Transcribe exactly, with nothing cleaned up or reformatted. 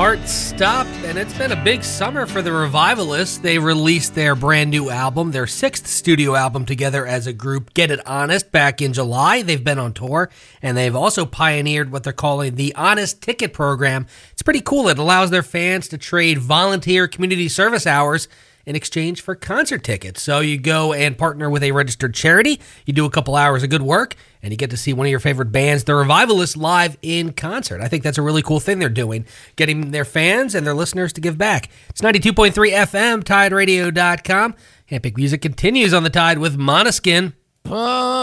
Heart Stop, and it's been a big summer for the Revivalists. They released their brand new album, their sixth studio album together as a group, Get It Honest, back in July. They've been on tour, and they've also pioneered what they're calling the Honest Ticket program. It's pretty cool. It allows their fans to trade volunteer community service hours in exchange for concert tickets. So you go and partner with a registered charity, you do a couple hours of good work, and you get to see one of your favorite bands, the Revivalists, live in concert. I think that's a really cool thing they're doing, getting their fans and their listeners to give back. It's ninety-two point three F M, Tide Radio dot com. Handpicked Music continues on the Tide with Måneskin.